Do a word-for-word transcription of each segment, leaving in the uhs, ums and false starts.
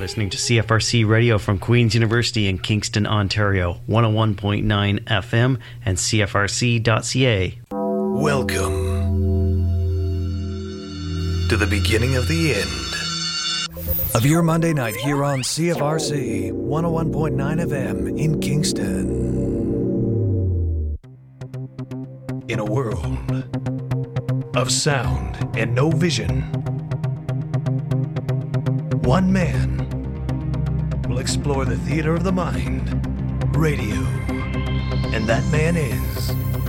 listening to C F R C Radio from Queen's University in Kingston, Ontario, one oh one point nine F M and C F R C dot C A. Welcome to the beginning of the end of your Monday night here on C F R C one oh one point nine F M in Kingston. In a world of sound and no vision, one man will explore the theater of the mind, radio, and that man is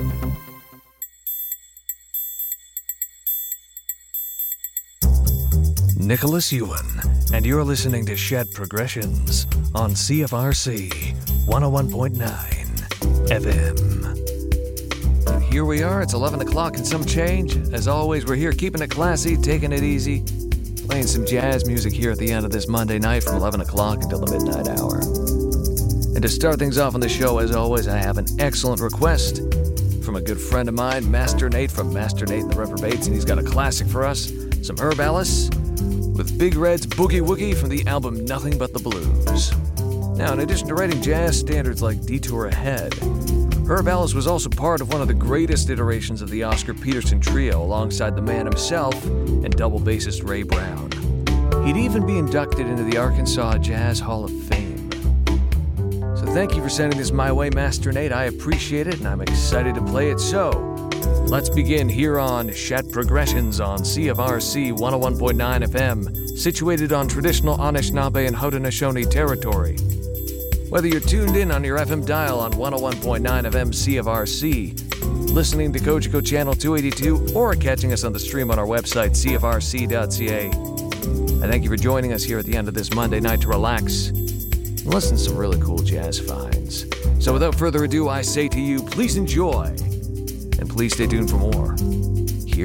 Nicholas Ewan, and you're listening to Shed Progressions on C F R C one oh one point nine F M. And here we are, it's eleven o'clock and some change. As always, we're here keeping it classy, taking it easy, playing some jazz music here at the end of this Monday night from eleven o'clock until the midnight hour. And to start things off on the show, as always, I have an excellent request from a good friend of mine, Master Nate from Master Nate and the Reprobates, and he's got a classic for us, some Herb Ellis with Big Red's Boogie Woogie from the album Nothing But the Blues. Now, in addition to writing jazz standards like Detour Ahead, Herb Ellis was also part of one of the greatest iterations of the Oscar Peterson Trio alongside the man himself and double bassist Ray Brown. He'd even be inducted into the Arkansas Jazz Hall of Fame. So thank you for sending this my way, Master Nate. I appreciate it, and I'm excited to play it. So, let's begin here on Shed Progressions on C F R C one oh one point nine F M, situated on traditional Anishinaabe and Haudenosaunee territory. Whether you're tuned in on your F M dial on one oh one point nine F M C F R C, listening to Kojiko Channel two eighty-two, or catching us on the stream on our website, C F R C dot C A, I thank you for joining us here at the end of this Monday night to relax and listen to some really cool jazz finds. So without further ado, I say to you, please enjoy, and please stay tuned for more. Here